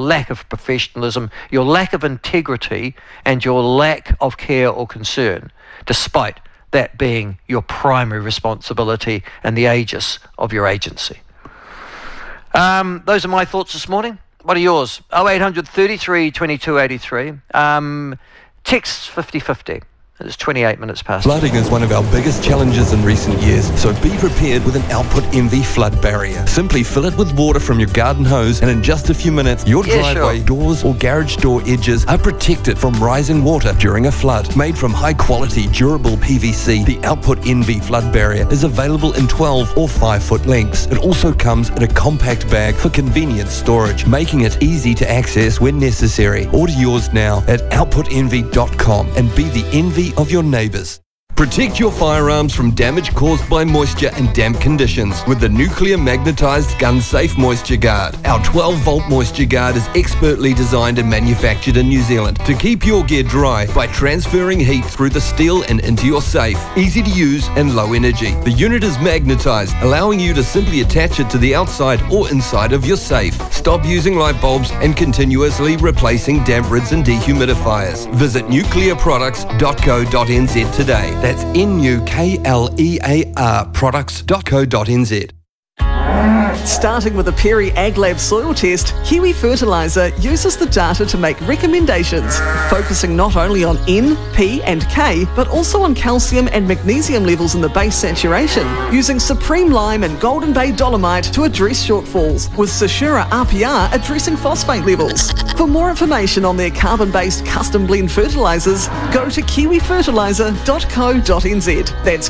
lack of professionalism, your lack of integrity, and your lack of care or concern, despite that being your primary responsibility and the aegis of your agency. Those are my thoughts this morning. What are yours? 0800 33 22 83. Text 5050. It's 28 minutes past. Flooding is one of our biggest challenges in recent years, so be prepared with an Output Envy flood barrier. Simply fill it with water from your garden hose, and in just a few minutes, your driveway, doors or garage door edges are protected from rising water during a flood. Made from high-quality, durable PVC, the Output Envy flood barrier is available in 12 or 5-foot lengths. It also comes in a compact bag for convenient storage, making it easy to access when necessary. Order yours now at outputenvy.com and be the envy of your neighbours. Protect your firearms from damage caused by moisture and damp conditions with the Nuclear Magnetised Gun Safe Moisture Guard. Our 12-volt moisture guard is expertly designed and manufactured in New Zealand to keep your gear dry by transferring heat through the steel and into your safe. Easy to use and low energy. The unit is magnetised, allowing you to simply attach it to the outside or inside of your safe. Stop using light bulbs and continuously replacing damp rids and dehumidifiers. Visit nuclearproducts.co.nz today. That's NUKLEAR products.co.nz. Starting with a Perry AgLab soil test, Kiwi Fertiliser uses the data to make recommendations, focusing not only on N, P and K, but also on calcium and magnesium levels in the base saturation, using Supreme Lime and Golden Bay Dolomite to address shortfalls, with Sashura RPR addressing phosphate levels. For more information on their carbon-based custom blend fertilisers, go to kiwifertiliser.co.nz. That's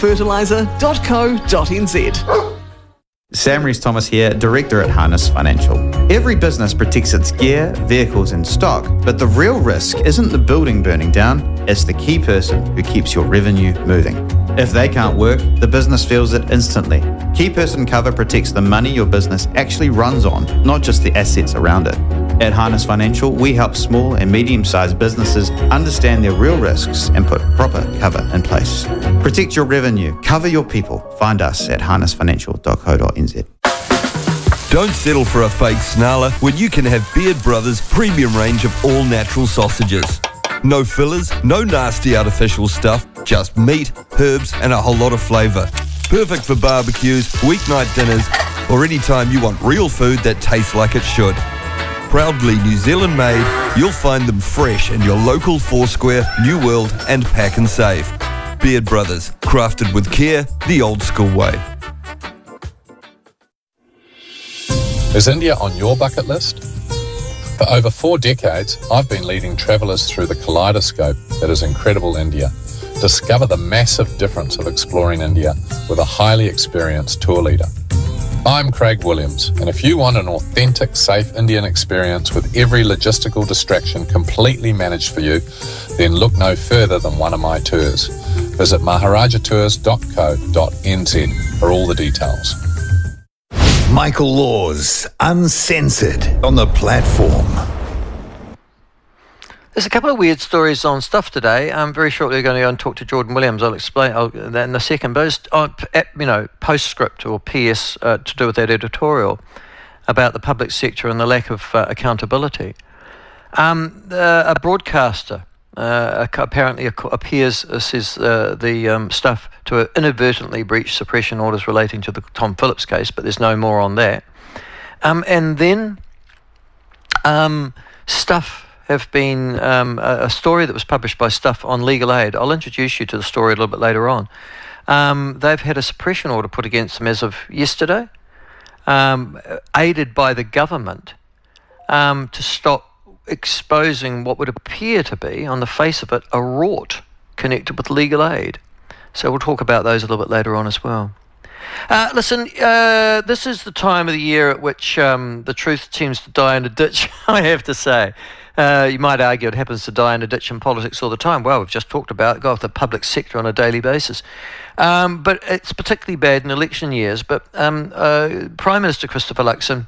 kiwifertiliser.co.nz. Sam Rees-Thomas here, Director at Harness Financial. Every business protects its gear, vehicles and stock, but the real risk isn't the building burning down, it's the key person who keeps your revenue moving. If they can't work, the business feels it instantly. Key person cover protects the money your business actually runs on, not just the assets around it. At Harness Financial, we help small and medium-sized businesses understand their real risks and put proper cover in place. Protect your revenue, cover your people. Find us at harnessfinancial.co.nz. Don't settle for a fake snarler when you can have Beard Brothers' premium range of all-natural sausages. No fillers, no nasty artificial stuff, just meat, herbs and a whole lot of flavour. Perfect for barbecues, weeknight dinners, or any time you want real food that tastes like it should. Proudly New Zealand made, you'll find them fresh in your local Foursquare, New World and Pack and Save. Beard Brothers, crafted with care, the old school way. Is India on your bucket list? For over 4 decades, I've been leading travellers through the kaleidoscope that is incredible India. Discover the massive difference of exploring India with a highly experienced tour leader. I'm Craig Williams, and if you want an authentic, safe Indian experience with every logistical distraction completely managed for you, then look no further than one of my tours. Visit maharajatours.co.nz for all the details. Michael Laws, Uncensored, on the platform. There's a couple of weird stories on stuff today. Very shortly, we're going to go and talk to Jordan Williams. I'll explain that in a second. But it's, postscript or PS to do with that editorial about the public sector and the lack of accountability. A broadcaster apparently says the stuff to inadvertently breach suppression orders relating to the Tom Phillips case, but there's no more on that. And then stuff have been a story that was published by Stuff on legal aid. I'll introduce you to the story a little bit later on. They've had a suppression order put against them as of yesterday, aided by the government, to stop exposing what would appear to be, on the face of it, a rort connected with legal aid. So we'll talk about those a little bit later on as well. Listen, this is the time of the year at which the truth seems to die in a ditch, I have to say. You might argue it happens to die in a ditch in politics all the time. Well, we've just talked about it, go off the public sector on a daily basis. But it's particularly bad in election years. But Prime Minister Christopher Luxon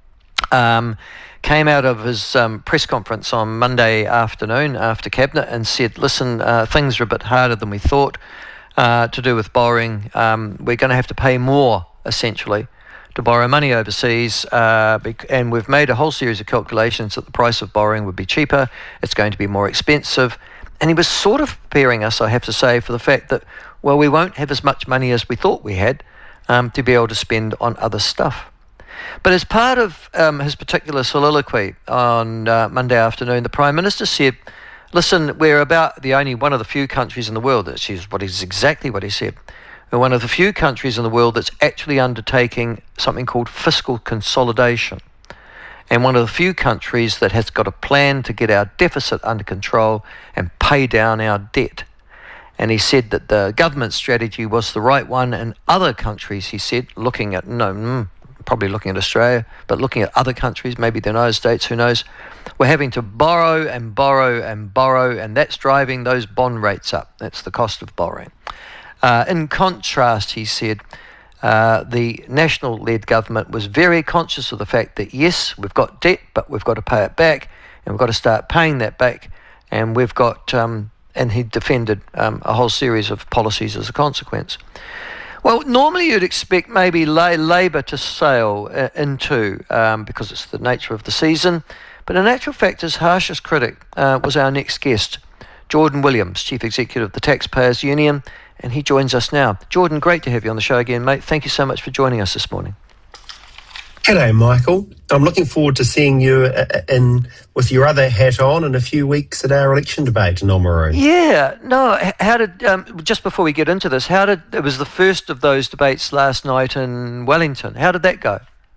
came out of his press conference on Monday afternoon after Cabinet and said, listen, things are a bit harder than we thought to do with borrowing. We're going to have to pay more, essentially, to borrow money overseas, and we've made a whole series of calculations that the price of borrowing would be cheaper, it's going to be more expensive. And he was sort of preparing us, I have to say, for the fact that, well, we won't have as much money as we thought we had to be able to spend on other stuff. But as part of his particular soliloquy on Monday afternoon, the Prime Minister said, listen, we're about the only one of the few countries in the world, exactly what he said, we're one of the few countries in the world that's actually undertaking something called fiscal consolidation, and one of the few countries that has got a plan to get our deficit under control and pay down our debt. And he said that the government strategy was the right one, and other countries, he said, probably looking at Australia, but looking at other countries, maybe the United States, who knows, we're having to borrow and borrow and borrow, and that's driving those bond rates up. That's the cost of borrowing. In contrast, he said, the national-led government was very conscious of the fact that, yes, we've got debt, but we've got to pay it back, and we've got to start paying that back, and we've got, and he defended a whole series of policies as a consequence. Well, normally you'd expect maybe Labour to sail into, because it's the nature of the season, but in actual fact, his harshest critic was our next guest, Jordan Williams, Chief Executive of the Taxpayers Union, and he joins us now. Jordan, great to have you on the show again, mate. Thank you so much for joining us this morning. G'day, Michael. I'm looking forward to seeing you with your other hat on in a few weeks at our election debate in Oamaru. Yeah, no, how did, just before we get into this, it was the first of those debates last night in Wellington. How did that go?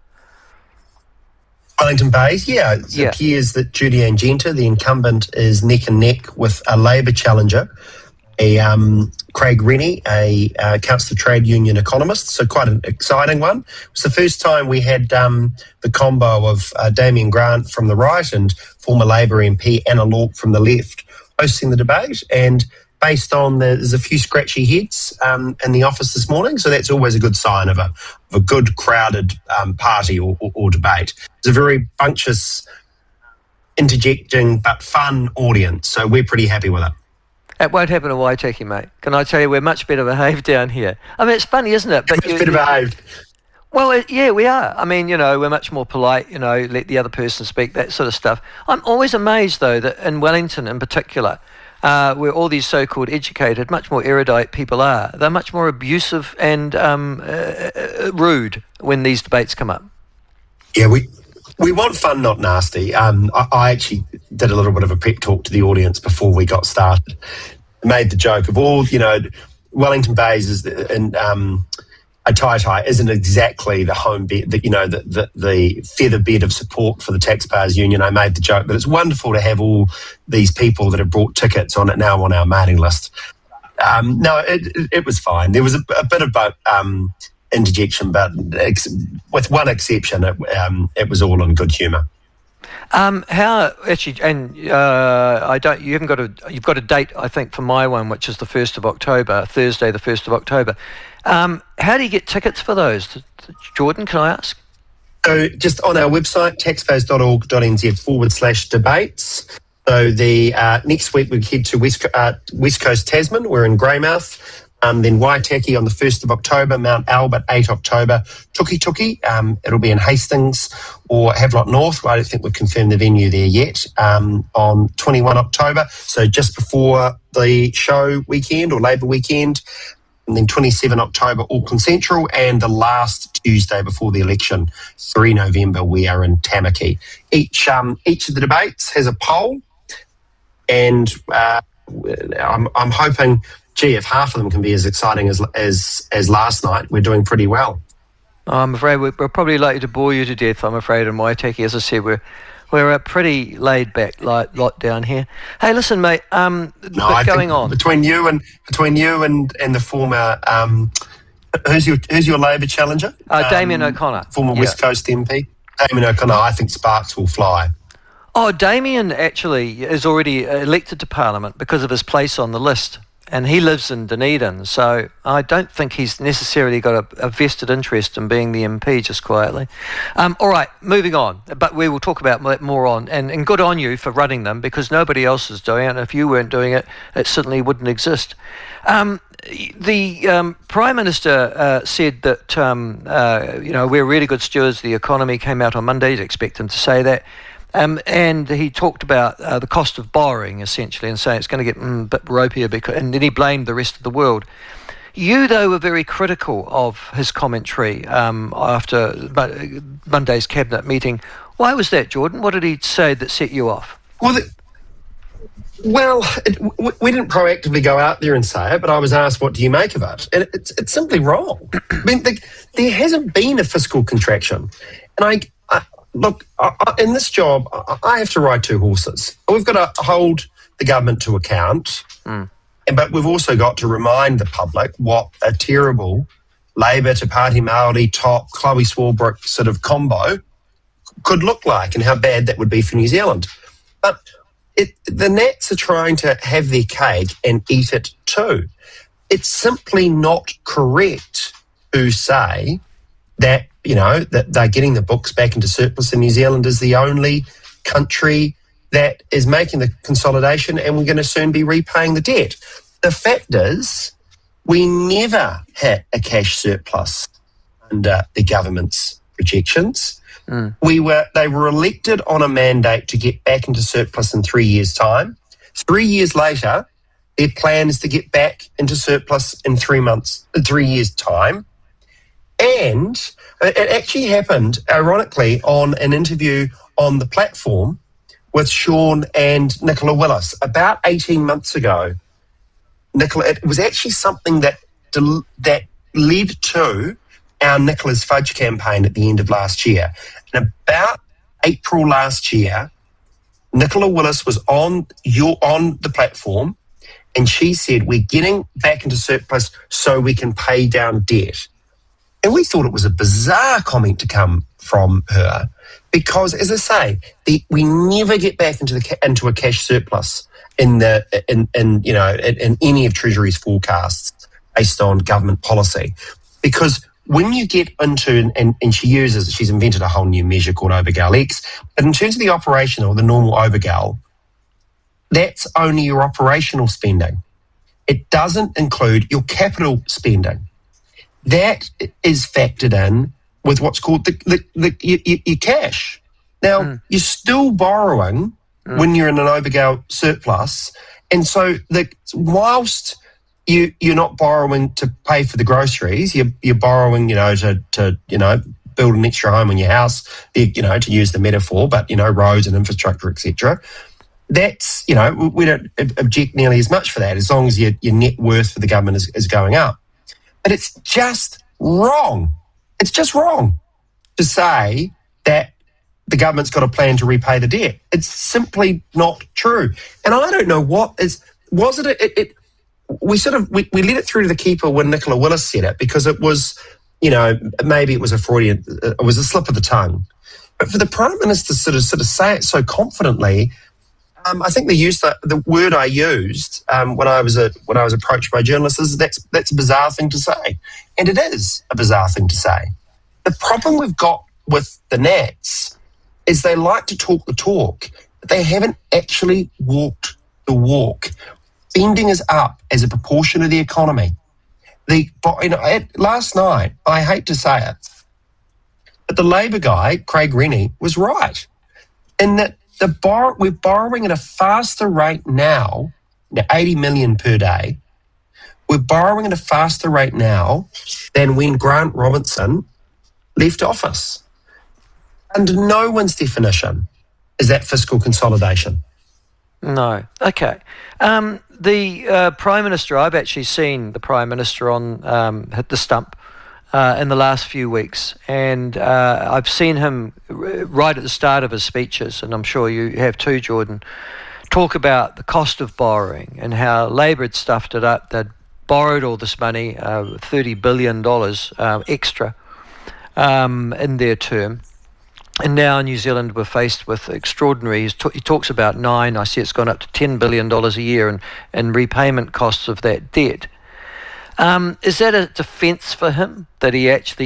Wellington Bays, it appears that Judy Ann Genter, the incumbent, is neck and neck with a Labour challenger, Craig Rennie, a Council Trade Union economist, so quite an exciting one. It was the first time we had the combo of Damien Grant from the right and former Labour MP Anna Lorpe from the left hosting the debate, and based on there's a few scratchy heads in the office this morning, so that's always a good sign of a good crowded party or debate. It's a very bunctious, interjecting but fun audience, so we're pretty happy with it. It won't happen in Waitaki, mate. Can I tell you, we're much better behaved down here. I mean, it's funny, isn't it? But much better behaved. Well, yeah, we are. I mean, we're much more polite, let the other person speak, that sort of stuff. I'm always amazed, though, that in Wellington in particular, where all these so-called educated, much more erudite people are, they're much more abusive and rude when these debates come up. Yeah, we want fun, not nasty. I actually did a little bit of a prep talk to the audience before we got started. Made the joke of all, Wellington Bays is a tie isn't exactly the home bed, the feather bed of support for the Taxpayers Union. I made the joke, but it's wonderful to have all these people that have brought tickets on it now on our mailing list. No, it was fine. There was a bit of interjection, but with one exception, it was all in good humour. You've got a date, I think, for my one, which is the 1st of October, Thursday, the 1st of October. How do you get tickets for those, Jordan? Can I ask? So just on our website, taxpayers.org.nz/debates. So the next week we head to West Coast Tasman. We're in Greymouth. Then Waitaki on the 1st of October, Mount Albert 8 October, Tuki, it'll be in Hastings or Havelock North. I don't think we've confirmed the venue there yet, on 21 October, so just before the show weekend or Labour weekend, and then 27 October, Auckland Central, and the last Tuesday before the election, 3 November, we are in Tamaki. Each of the debates has a poll, and I'm hoping, if half of them can be as exciting as last night, we're doing pretty well. I'm afraid we're probably likely to bore you to death, I'm afraid, in Waitaki. As I said, we're a pretty laid-back lot down here. Hey, listen, mate, on? Between you and the former, who's your Labour challenger? Damien O'Connor. Former West Coast MP. Damien O'Connor, I think sparks will fly. Oh, Damien actually is already elected to Parliament because of his place on the list. and he lives in Dunedin, so I don't think he's necessarily got a vested interest in being the MP just quietly. All right, moving on, but we will talk about that more on, and good on you for running them, because nobody else is doing it, and if you weren't doing it, it certainly wouldn't exist. The Prime Minister said that, we're really good stewards of the economy, came out on Monday, you'd expect him to say that. And he talked about the cost of borrowing, essentially, and saying it's going to get a bit ropier, and then he blamed the rest of the world. You, though, were very critical of his commentary after Monday's cabinet meeting. Why was that, Jordan? What did he say that set you off? We didn't proactively go out there and say it, but I was asked, what do you make of it? And it's simply wrong. I mean, there hasn't been a fiscal contraction. And Look, in this job, I have to ride two horses. We've got to hold the government to account, but we've also got to remind the public what a terrible Labour to Party Māori top Chloe Swarbrick sort of combo could look like, and how bad that would be for New Zealand. But the Nats are trying to have their cake and eat it too. It's simply not correct to say that, that they're getting the books back into surplus, and New Zealand is the only country that is making the consolidation, and we're going to soon be repaying the debt. The fact is, we never had a cash surplus under the government's projections. They were elected on a mandate to get back into surplus in 3 years' time. 3 years later, their plan is to get back into surplus in 3 years' time. And it actually happened, ironically, on an interview on the platform with Sean and Nicola Willis about 18 months ago. It was actually something that led to our Nicola's Fudge campaign at the end of last year. And about April last year, Nicola Willis was on the platform, and she said, we're getting back into surplus so we can pay down debt. And we thought it was a bizarre comment to come from her because, as I say, we never get back into a cash surplus in any of Treasury's forecasts based on government policy. Because when you get into, and she's invented a whole new measure called Overgal X, but in terms of the operational, the normal Overgal, that's only your operational spending. It doesn't include your capital spending. That is factored in with what's called your cash. Now, you're still borrowing when you're in an Overgal surplus. And so whilst you're not borrowing to pay for the groceries, you're borrowing, to build an extra home in your house, to use the metaphor, but, roads and infrastructure, etc. That's, we don't object nearly as much for that as long as your net worth for the government is going up. But it's just wrong. It's just wrong to say that the government's got a plan to repay the debt. It's simply not true. And I don't know we let it through to the keeper when Nicola Willis said it because it was, maybe it was it was a slip of the tongue. But for the Prime Minister to sort of say it so confidently, I think they used the word I used when I was approached by journalists is that's a bizarre thing to say, and it is a bizarre thing to say. The problem we've got with the Nats is they like to talk the talk, but they haven't actually walked the walk. Spending is up as a proportion of the economy. Last night, I hate to say it, but the Labour guy Craig Rennie was right in that. We're borrowing at a faster rate now, 80 million per day. We're borrowing at a faster rate now than when Grant Robinson left office. Under no one's definition is that fiscal consolidation. No. Okay. The Prime Minister, I've actually seen the Prime Minister on Hit the Stump in the last few weeks, and I've seen him right at the start of his speeches, and I'm sure you have too, Jordan, talk about the cost of borrowing and how Labour had stuffed it up. They'd borrowed all this money, $30 billion extra in their term, And now New Zealand were faced with extraordinary, he talks about 9, I see it's gone up to $10 billion a year and repayment costs of that debt. Is that a defence for him, that he actually